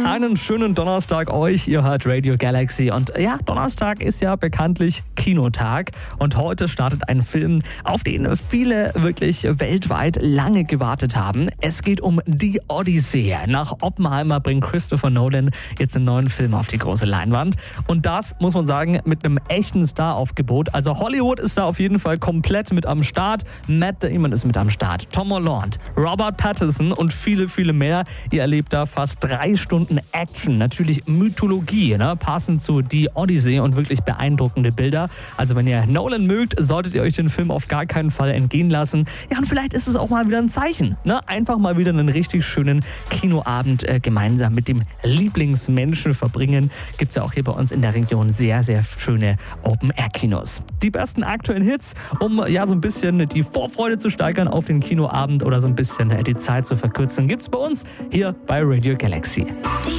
Einen schönen Donnerstag euch. Ihr hört Radio Galaxy. Und ja, Donnerstag ist ja bekanntlich Kinotag. Und heute startet ein Film, auf den viele wirklich weltweit lange gewartet haben. Es geht um die Odyssee. Nach Oppenheimer bringt Christopher Nolan jetzt einen neuen Film auf die große Leinwand. Und das, muss man sagen, mit einem echten Staraufgebot. Also Hollywood ist da auf jeden Fall komplett mit am Start. Matt Damon ist mit am Start. Tom Holland, Robert Pattinson und viele, viele mehr. Ihr erlebt da fast 3 Stunden Action. Natürlich Mythologie, passend zu Die Odyssee und wirklich beeindruckende Bilder. Also wenn ihr Nolan mögt, solltet ihr euch den Film auf gar keinen Fall entgehen lassen. Ja, und vielleicht ist es auch mal wieder ein Zeichen. Einfach mal wieder einen richtig schönen Kinoabend gemeinsam mit dem Lieblingsmenschen verbringen. Gibt es ja auch hier bei uns in der Region sehr, sehr schöne Open-Air-Kinos. Die besten aktuellen Hits, um ja so ein bisschen die Vorfreude zu steigern auf den Kinoabend oder so ein bisschen die Zeit zu verkürzen, gibt's bei uns hier bei Radio Galaxy.